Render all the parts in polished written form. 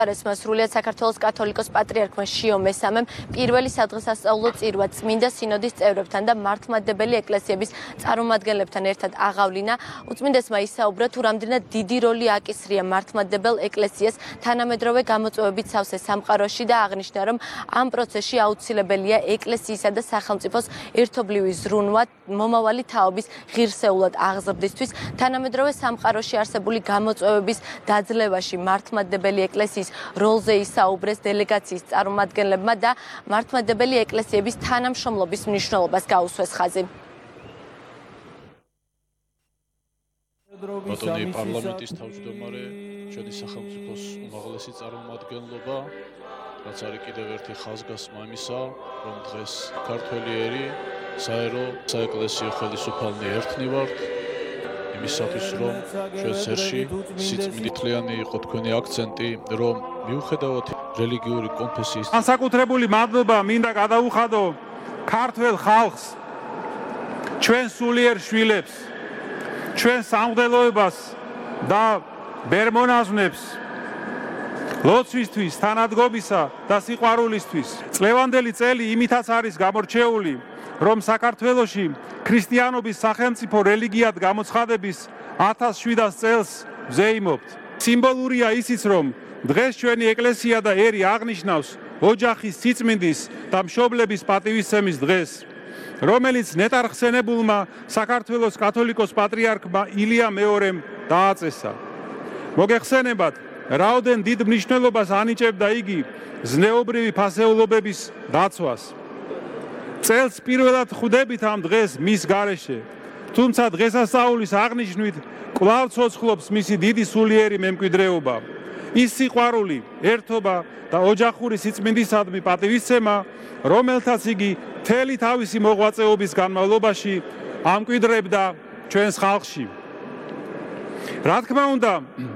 არესმა სრულიად საქართველოს კათოლიკოს პატრიარქმა შიო მესამემ პირველი სადღესასწაულო წირვა წმინდა სინოდის წევრებთან და მართლმადიდებელი ეკლესიების წარმომადგენლებთან ერთად აღავლინა. უწმინდესმა ისაუბრა თუ რამდენად დიდი როლი აკისრია მართლმადიდებელ ეკლესიას თანამედროვე გამოწვევებით სავსე სამყაროში და აღნიშნა, რომ ამ პროცესში აუცილებელია ეკლესიისა და სახელმწიფოს ერთობლივი ზრუნვა მომავალი თაობის ღირსეულად აღზრდისთვის, თანამედროვე სამყაროში არსებული გამოწვევების დაძლევაში მართლმადიდებელი ეკლესიის როლზე ისაუბრეს დელეგაციის წარმომადგენლებმა და მართლმადიდებელი ეკლესიების თანამშრომლობის მნიშვნელობას გაუსვეს ხაზი. ბატონი პარლამენტის თავმჯდომარე, ჩვენი სახელმწიფოს უმაღლესი წარმომადგენლობა, რაც არის კიდევ ერთი ხაზგასმა იმისა, რომ დღეს ქართველი ერი საერო საეკლესიო ხელისუფალნი ერთნი ვართ. იმისათვის, რომ ჩვენ სერში სიწმინდითლიანი იყო თქვენი აქცენტი, რომ მიუხედავად რელიგიური კონფესიის განსაკუთრებული მადლობა მინდა გადაუხადო ქართველ ხალხს, ჩვენ სულიერ შვილებს, ჩვენ სამღვდელოებას და ბერმონაზვნებს ლოცვისთვის, თანადგომისა და სიყვარულისთვის. წლევანდელი წელი იმითაც არის გამორჩეული, რომ საქართველოში ქრისტიანობის სახელმწიფო რელიგიად გამოცხადების 1700 წელს ვზეიმობთ. სიმბოლურია ისიც, რომ დღეს ჩვენი ეკლესია და ერი აღნიშნავს ოჯახის სიწმინდის და მშობლების პატივისცემის დღეს, რომელიც ნეტარხსენებულმა საქართველოს კათოლიკოს პატრიარქმა ილია მეორემ დააწესა. მოგეხსენებათ, რაოდენ დიდ მნიშვნელობას ანიჭებდა იგი ზნეობრივი ფასეულობების დაცვას. წელს პირველად ხვდებით ამ დღეს მის გარეშე, თუმცა დღესასწაულის აღნიშვნით კვლავ ცოცხლობს მისი დიდი სულიერი მემკვიდრეობა. ის სიყვარული, ერთობა და ოჯახური სიწმინდისადმი პატივისცემა, რომელთაც იგი მთელი თავისი მოღვაწეობის განმავლობაში ამკვიდრებდა ჩვენს ხალხში. რა თქმა უნდა,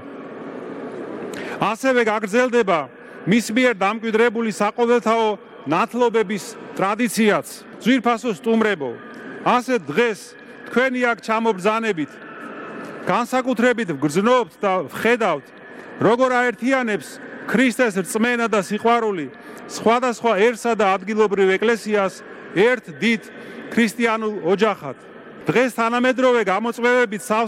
ასევე გაგრძელდება მის მიერ დამკვიდრებული საყოველთაო ნათლობების ტრადიციაც. ძვირფასო სტუმრებო, ასე დღეს თქვენი აქ ჩამობრძანებით განსაკუთრებით ვგრძნობთ და ვხედავთ, როგორ აერთიანებს ქრისტეს რწმენა და სიყვარული სხვადასხვა ერსა და ადგილობრივ ეკლესიას ერთ დიდ ქრისტიანულ ოჯახად. დღეს თანამედროვე გამოწვევებით